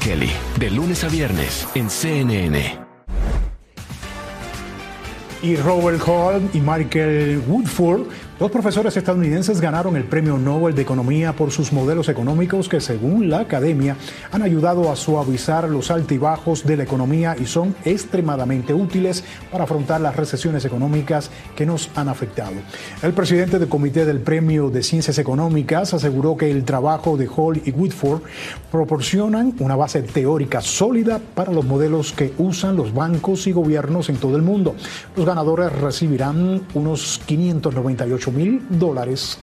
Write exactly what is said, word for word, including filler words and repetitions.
Kelly, de lunes a viernes en C N N. Y Robert Hall y Michael Woodford, dos profesores estadounidenses, ganaron el Premio Nobel de Economía por sus modelos económicos que, según la academia, han ayudado a suavizar los altibajos de la economía y son extremadamente útiles para afrontar las recesiones económicas que nos han afectado. El presidente del Comité del Premio de Ciencias Económicas aseguró que el trabajo de Hall y Woodford proporcionan una base teórica sólida para los modelos que usan los bancos y gobiernos en todo el mundo. Los ganadores recibirán unos quinientos noventa y ocho mil dólares